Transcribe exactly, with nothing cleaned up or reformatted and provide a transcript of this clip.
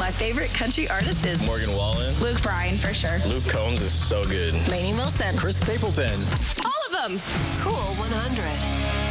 my favorite country artist is Morgan Wallen. Luke Bryan, for sure. Luke Combs is so good. Lainey Wilson. Chris Stapleton. All of them. Cool one hundred.